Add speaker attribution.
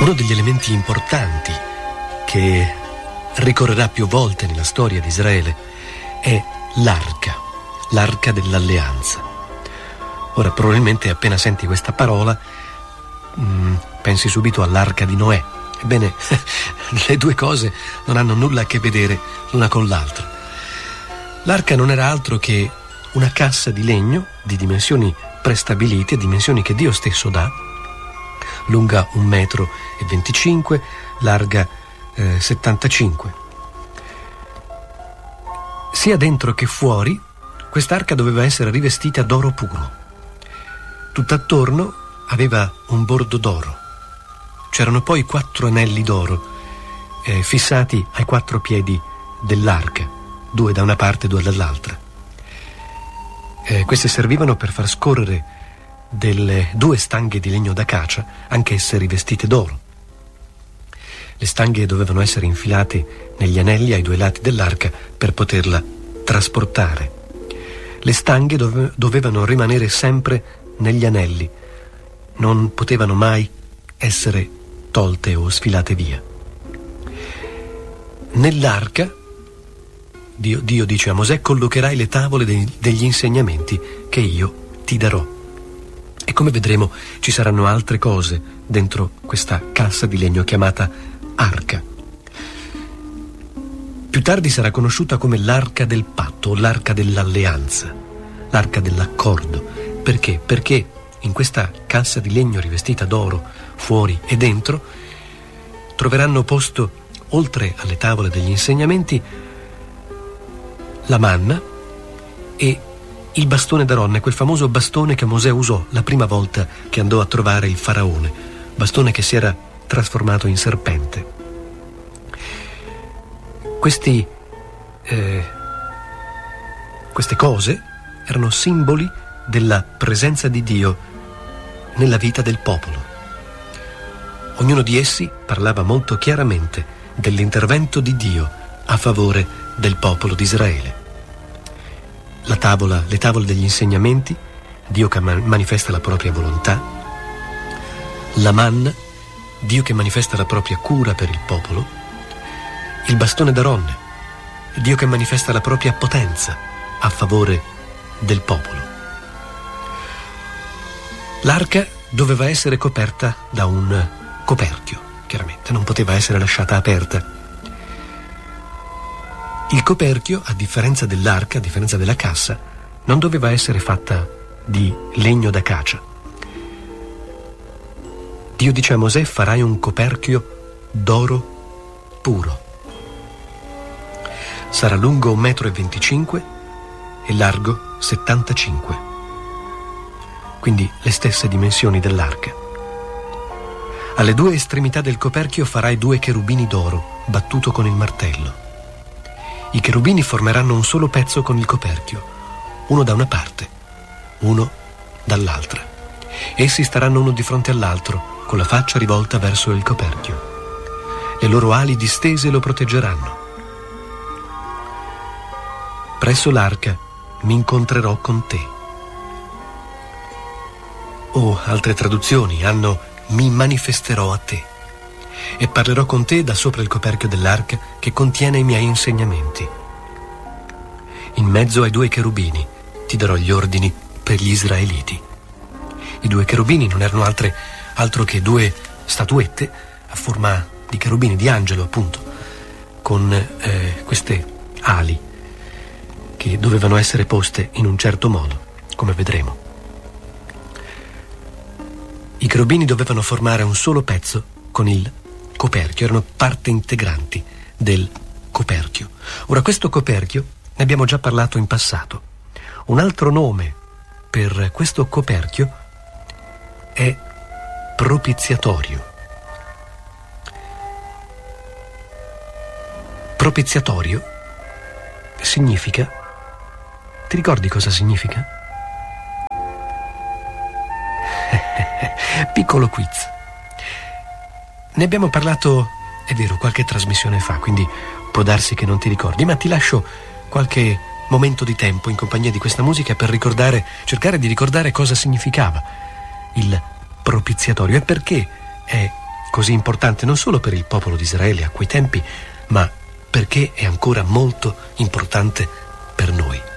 Speaker 1: Uno degli elementi importanti che ricorrerà più volte nella storia di Israele è l'arca dell'alleanza. Ora, probabilmente appena senti questa parola pensi subito all'arca di Noè. Ebbene, le due cose non hanno nulla a che vedere l'una con l'altra. L'arca non era altro che una cassa di legno di dimensioni prestabilite, dimensioni che Dio stesso dà, lunga 1,25 m, larga 75. Sia dentro che fuori, quest'arca doveva essere rivestita d'oro puro. Tutt'attorno aveva un bordo d'oro. C'erano poi 4 anelli d'oro fissati ai 4 piedi dell'arca, 2 da una parte e 2 dall'altra. Queste servivano per far scorrere delle 2 stanghe di legno d'acacia, anch'esse rivestite d'oro. Le stanghe dovevano essere infilate negli anelli ai 2 lati dell'arca per poterla trasportare. Le stanghe dovevano rimanere sempre negli anelli, non potevano mai essere tolte o sfilate via. Nell'arca Dio dice a Mosè: collocherai le tavole degli insegnamenti che io ti darò. E come vedremo ci saranno altre cose dentro questa cassa di legno chiamata arca. Più tardi sarà conosciuta come l'arca del patto o l'arca dell'alleanza, l'arca dell'accordo. Perché? Perché in questa cassa di legno rivestita d'oro, fuori e dentro, troveranno posto, oltre alle tavole degli insegnamenti, la manna e il bastone d'Aaronne, quel famoso bastone che Mosè usò la prima volta che andò a trovare il faraone, bastone che si era trasformato in serpente. Queste cose erano simboli della presenza di Dio nella vita del popolo. Ognuno di essi parlava molto chiaramente dell'intervento di Dio a favore del popolo di Israele. Le tavole degli insegnamenti, Dio che manifesta la propria volontà. La manna, Dio che manifesta la propria cura per il popolo. Il bastone d'Aaronne, Dio che manifesta la propria potenza a favore del popolo. L'arca doveva essere coperta da un coperchio, chiaramente, non poteva essere lasciata aperta. Il coperchio, a differenza dell'arca, a differenza della cassa, non doveva essere fatta di legno d'acacia. Dio dice a Mosè: farai un coperchio d'oro puro. Sarà lungo 1,25 m e largo 75. Quindi le stesse dimensioni dell'arca. Alle 2 estremità del coperchio farai 2 cherubini d'oro battuto con il martello. I cherubini formeranno un solo pezzo con il coperchio, uno da una parte, uno dall'altra. Essi staranno uno di fronte all'altro, con la faccia rivolta verso il coperchio. Le loro ali distese lo proteggeranno. Presso l'arca mi incontrerò con te. Altre traduzioni hanno mi manifesterò a te e parlerò con te da sopra il coperchio dell'arca che contiene i miei insegnamenti. In mezzo ai 2 cherubini ti darò gli ordini per gli israeliti. I 2 cherubini non erano altro che 2 statuette a forma di cherubini, di angelo appunto, con queste ali che dovevano essere poste in un certo modo, come vedremo. I cherubini dovevano formare un solo pezzo con il coperchio, erano parte integranti del coperchio. Ora, questo coperchio ne abbiamo già parlato in passato. Un altro nome per questo coperchio è propiziatorio. Propiziatorio significa... Ti ricordi cosa significa? Piccolo quiz. Ne abbiamo parlato, è vero, qualche trasmissione fa, quindi può darsi che non ti ricordi, ma ti lascio qualche momento di tempo in compagnia di questa musica per cercare di ricordare cosa significava il propiziatorio e perché è così importante non solo per il popolo di Israele a quei tempi, ma perché è ancora molto importante per noi.